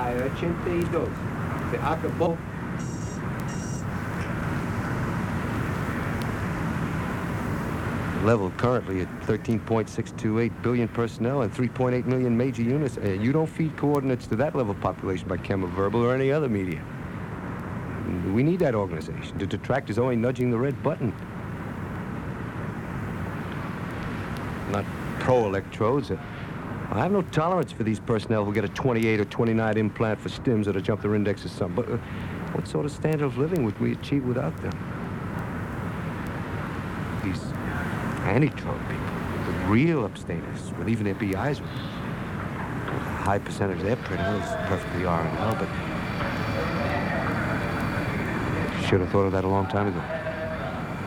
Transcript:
Hay 82. Se acabó. Level currently at 13.628 billion personnel and 3.8 million major units. You don't feed coordinates to that level of population by chemo-verbal or any other media. We need that organization. To detract is only nudging the red button. Not pro-electrodes. I have no tolerance for these personnel who get a 28 or 29 implant for stims that'll jump their index or something. But what sort of standard of living would we achieve without them? These anti-drug people, the real abstainers, with even their BIs, with a high percentage of their printout is perfectly R and L, but should have thought of that a long time ago.